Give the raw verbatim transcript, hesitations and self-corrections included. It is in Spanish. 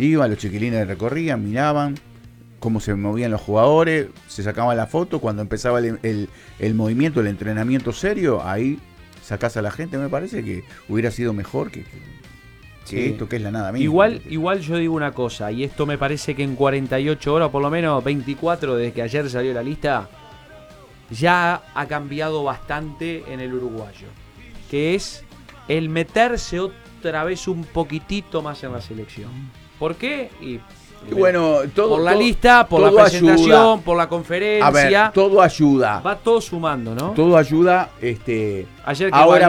Iban, los chiquilines recorrían, miraban cómo se movían los jugadores, se sacaban la foto, cuando empezaba el, el, el movimiento, el entrenamiento serio, ahí sacás a la gente. Me parece que hubiera sido mejor que, que, Sí. que esto que es la nada misma. Igual, igual yo digo una cosa, y esto me parece que en cuarenta y ocho horas, por lo menos veinticuatro desde que ayer salió la lista, ya ha cambiado bastante en el uruguayo, que es el meterse otra vez un poquitito más en la selección. ¿Por qué? Y Y bueno, todo, por la todo, lista, por la todo presentación, ayuda. por la conferencia. A ver, todo ayuda. Va todo sumando, ¿no? Todo ayuda. Este, Ayer que ahora